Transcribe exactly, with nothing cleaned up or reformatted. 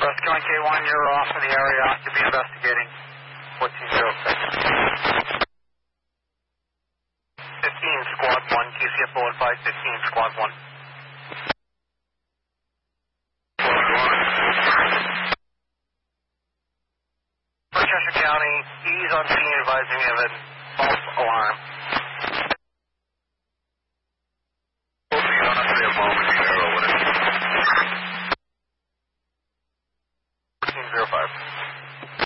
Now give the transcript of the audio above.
Joint K one, you're off in the area to be investigating fourteen oh six. fifteen, Squad one, Q C F oh five, fifteen, Squad one. Cheshire County, he's on scene advising of a false alarm.